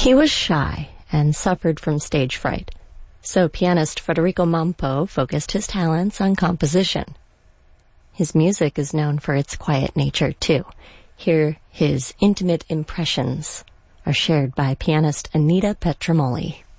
He was shy and suffered from stage fright, so pianist Federico Mampo focused his talents on composition. His music is known for its quiet nature, too. Here, his intimate impressions are shared by pianist Anita Petromoli.